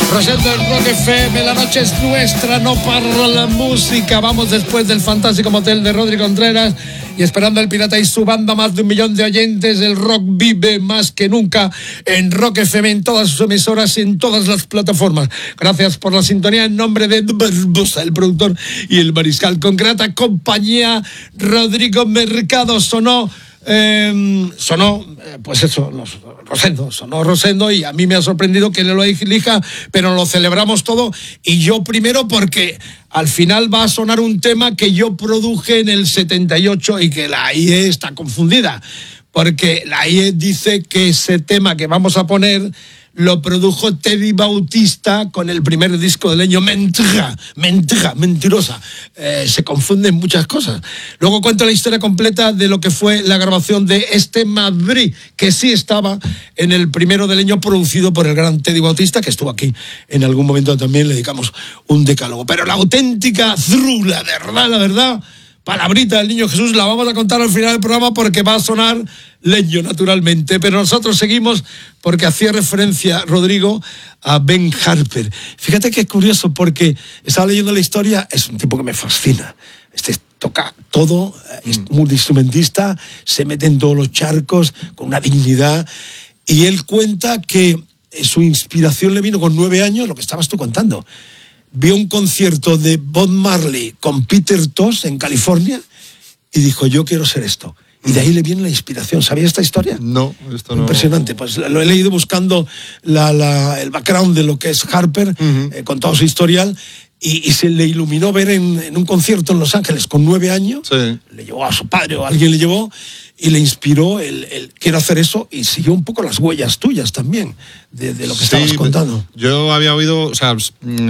Rosendo en Rock FM, la noche es nuestra, no para la música. Vamos después del fantástico motel de Rodri Contreras y esperando al Pirata y su banda, más de 1 millón de oyentes. El rock vive más que nunca en Rock FM, en todas sus emisoras y en todas las plataformas. Gracias por la sintonía en nombre de Barbosa, el productor y el mariscal. Con grata compañía, Rodrigo Mercado sonó Rosendo, y a mí me ha sorprendido que lo elija, pero lo celebramos todo, y yo primero porque al final va a sonar un tema que yo produje en el 78 y que la IE está confundida, porque la IE dice que ese tema que vamos a poner lo produjo Teddy Bautista con el primer disco del año Mentirosa. Se confunden muchas cosas. Luego cuento la historia completa de lo que fue la grabación de este Madrid, que sí estaba en el primero del año, producido por el gran Teddy Bautista, que estuvo aquí en algún momento también, le dedicamos un decálogo. Pero la auténtica la verdad, palabrita del Niño Jesús, la vamos a contar al final del programa porque va a sonar Leño, naturalmente. Pero nosotros seguimos porque hacía referencia, Rodrigo, a Ben Harper. Fíjate que es curioso porque estaba leyendo la historia, es un tipo que me fascina. Toca todo, es multiinstrumentista, se mete en todos los charcos con una dignidad. Y él cuenta que su inspiración le vino con 9 años, lo que estabas tú contando. Vio un concierto de Bob Marley con Peter Tosh en California y dijo, yo quiero ser esto. Y de ahí le viene la inspiración. ¿Sabías esta historia? No, esto no. Impresionante. Pues lo he leído buscando el background de lo que es Harper, con todo su historial, y se le iluminó ver en un concierto en Los Ángeles con 9 años. Sí. Le llevó a su padre o alguien le llevó y le inspiró el quiero hacer eso, y siguió un poco las huellas tuyas también de lo que estabas contando. Yo había oído,